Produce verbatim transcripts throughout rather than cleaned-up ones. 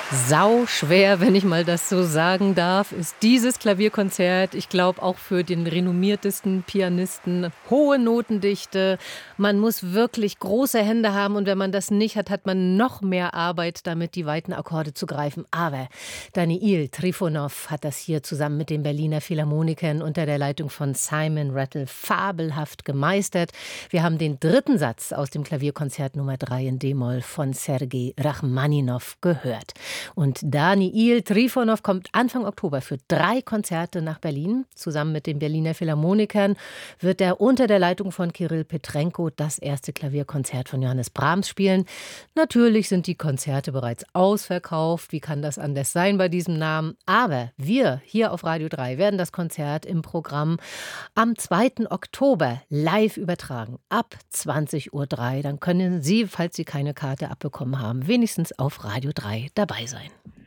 Sau schwer, wenn ich mal das so sagen darf, ist dieses Klavierkonzert. Ich glaube auch für den renommiertesten Pianisten. Hohe Notendichte. Man muss wirklich große Hände haben und wenn man das nicht hat, hat man noch mehr Arbeit damit, die weiten Akkorde zu greifen. Aber Daniil Trifonov hat das hier zusammen mit den Berliner Philharmonikern unter der Leitung von Simon Rattle fabelhaft gemeistert. Wir haben den dritten Satz aus dem Klavierkonzert Nummer drei in D-Moll von Sergei Rachmaninow gehört. Und Daniil Trifonov kommt Anfang Oktober für drei Konzerte nach Berlin. Zusammen mit den Berliner Philharmonikern wird er unter der Leitung von Kirill Petrenko das erste Klavierkonzert von Johannes Brahms spielen. Natürlich sind die Konzerte bereits ausverkauft. Wie kann das anders sein bei diesem Namen? Aber wir hier auf Radio drei werden das Konzert im Programm am zweiten Oktober live übertragen. Ab zwanzig Uhr drei. Dann können Sie, falls Sie keine Karte abbekommen haben, wenigstens auf Radio drei dabei sein.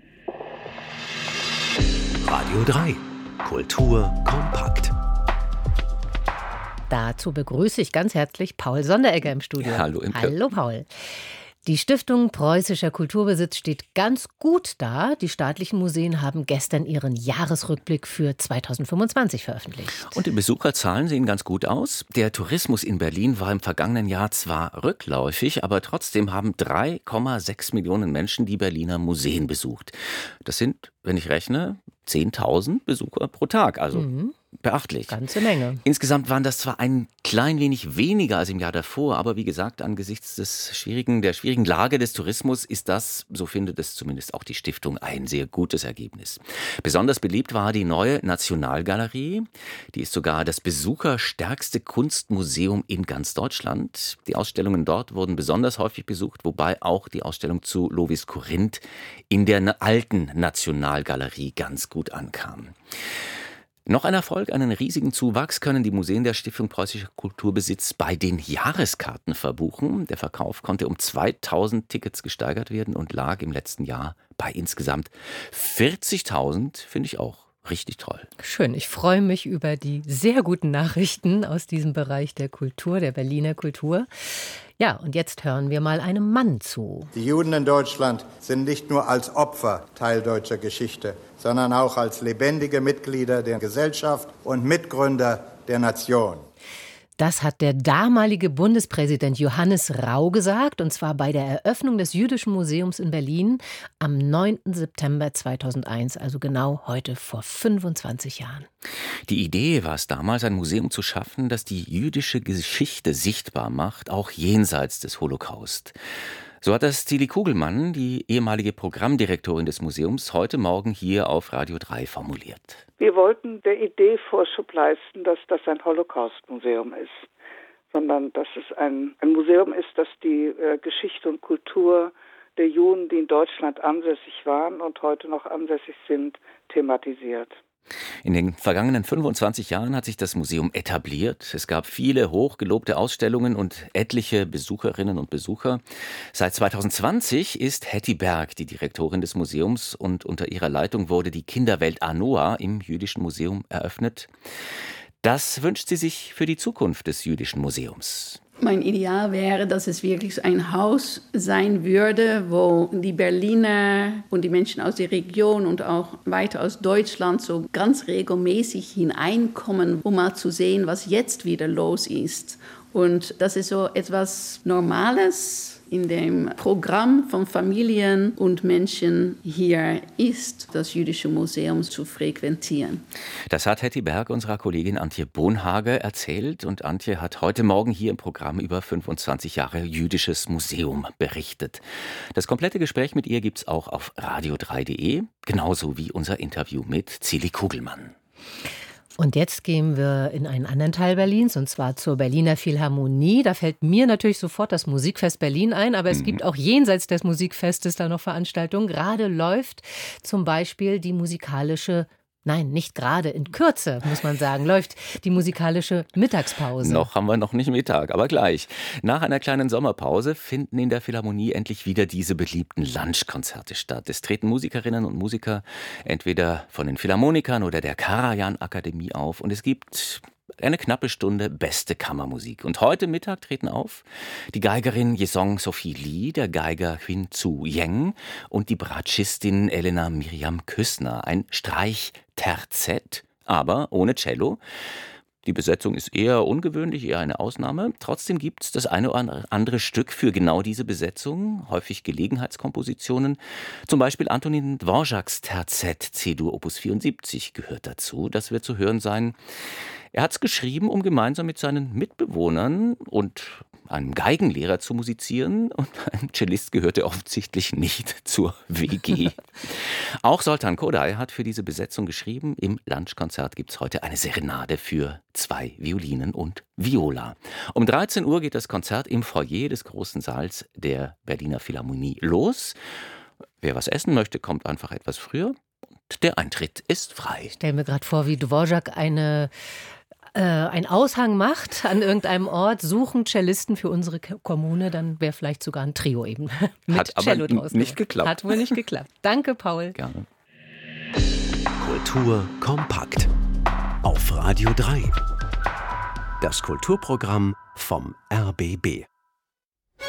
Radio drei. Kultur kompakt. Dazu begrüße ich ganz herzlich Paul Sonderegger im Studio. Ja, hallo Imke. Hallo Paul. Die Stiftung Preußischer Kulturbesitz steht ganz gut da. Die staatlichen Museen haben gestern ihren Jahresrückblick für zweitausendfünfundzwanzig veröffentlicht. Und die Besucherzahlen sehen ganz gut aus. Der Tourismus in Berlin war im vergangenen Jahr zwar rückläufig, aber trotzdem haben drei Komma sechs Millionen Menschen die Berliner Museen besucht. Das sind, wenn ich rechne, zehntausend Besucher pro Tag, also mhm. beachtlich. Ganze Menge. Insgesamt waren das zwar ein klein wenig weniger als im Jahr davor, aber wie gesagt, angesichts des schwierigen, der schwierigen Lage des Tourismus ist das, so findet es zumindest auch die Stiftung, ein sehr gutes Ergebnis. Besonders beliebt war die neue Nationalgalerie. Die ist sogar das besucherstärkste Kunstmuseum in ganz Deutschland. Die Ausstellungen dort wurden besonders häufig besucht, wobei auch die Ausstellung zu Lovis Corinth in der alten Nationalgalerie ganz gut ankam. Noch ein Erfolg, einen riesigen Zuwachs können die Museen der Stiftung Preußischer Kulturbesitz bei den Jahreskarten verbuchen. Der Verkauf konnte um zweitausend Tickets gesteigert werden und lag im letzten Jahr bei insgesamt vierzigtausend, finde ich auch richtig toll. Schön, ich freue mich über die sehr guten Nachrichten aus diesem Bereich der Kultur, der Berliner Kultur. Ja, und jetzt hören wir mal einem Mann zu. Die Juden in Deutschland sind nicht nur als Opfer Teil deutscher Geschichte, sondern auch als lebendige Mitglieder der Gesellschaft und Mitgründer der Nation. Das hat der damalige Bundespräsident Johannes Rau gesagt, und zwar bei der Eröffnung des Jüdischen Museums in Berlin am neunten September zweitausendeins, also genau heute vor fünfundzwanzig Jahren. Die Idee war es damals, ein Museum zu schaffen, das die jüdische Geschichte sichtbar macht, auch jenseits des Holocaust. So hat das Tilly Kugelmann, die ehemalige Programmdirektorin des Museums, heute Morgen hier auf Radio drei formuliert. Wir wollten der Idee Vorschub leisten, dass das ein Holocaust-Museum ist, sondern dass es ein, ein Museum ist, das die äh, Geschichte und Kultur der Juden, die in Deutschland ansässig waren und heute noch ansässig sind, thematisiert. In den vergangenen fünfundzwanzig Jahren hat sich das Museum etabliert. Es gab viele hochgelobte Ausstellungen und etliche Besucherinnen und Besucher. Seit zweitausendzwanzig ist Hetty Berg die Direktorin des Museums und unter ihrer Leitung wurde die Kinderwelt Anoa im Jüdischen Museum eröffnet. Das wünscht sie sich für die Zukunft des Jüdischen Museums. Mein Ideal wäre, dass es wirklich ein Haus sein würde, wo die Berliner und die Menschen aus der Region und auch weiter aus Deutschland so ganz regelmäßig hineinkommen, um mal zu sehen, was jetzt wieder los ist. Und das ist so etwas Normales in dem Programm von Familien und Menschen hier ist, das Jüdische Museum zu frequentieren. Das hat Hetty Berg unserer Kollegin Antje Bonhage erzählt und Antje hat heute Morgen hier im Programm über fünfundzwanzig Jahre Jüdisches Museum berichtet. Das komplette Gespräch mit ihr gibt's auch auf radio drei punkt de, genauso wie unser Interview mit Tilly Kugelmann. Und jetzt gehen wir in einen anderen Teil Berlins, und zwar zur Berliner Philharmonie. Da fällt mir natürlich sofort das Musikfest Berlin ein, aber es mhm. gibt auch jenseits des Musikfestes da noch Veranstaltungen. Gerade läuft zum Beispiel die musikalische Nein, nicht gerade, in Kürze, muss man sagen, läuft die musikalische Mittagspause. Noch haben wir noch nicht Mittag, aber gleich. Nach einer kleinen Sommerpause finden in der Philharmonie endlich wieder diese beliebten Lunchkonzerte statt. Es treten Musikerinnen und Musiker entweder von den Philharmonikern oder der Karajan-Akademie auf und es gibt Eine knappe Stunde beste Kammermusik. Und heute Mittag treten auf die Geigerin Yesong Sophie Lee, der Geiger Hwin Zu Yeng und die Bratschistin Elena Miriam Küssner. Ein Streichterzett, aber ohne Cello. Die Besetzung ist eher ungewöhnlich, eher eine Ausnahme. Trotzdem gibt es das eine oder andere Stück für genau diese Besetzung, häufig Gelegenheitskompositionen. Zum Beispiel Antonin Dvořáks Terzett C-Dur Opus vierundsiebzig gehört dazu. Das wird zu hören sein. Er hat es geschrieben, um gemeinsam mit seinen Mitbewohnern und einem Geigenlehrer zu musizieren, und ein Cellist gehörte offensichtlich nicht zur W G. Auch Zoltán Kodály hat für diese Besetzung geschrieben. Im Lunchkonzert gibt es heute eine Serenade für zwei Violinen und Viola. Um dreizehn Uhr geht das Konzert im Foyer des großen Saals der Berliner Philharmonie los. Wer was essen möchte, kommt einfach etwas früher. Und der Eintritt ist frei. Ich stelle mir gerade vor, wie Dvořák eine Äh, ein Aushang macht an irgendeinem Ort, suchen Cellisten für unsere Kommune, dann wäre vielleicht sogar ein Trio eben mit Hat aber Cello draus. nicht geklappt. Hat wohl nicht geklappt. Danke, Paul. Gerne. Kultur kompakt auf Radio drei. Das Kulturprogramm vom R B B.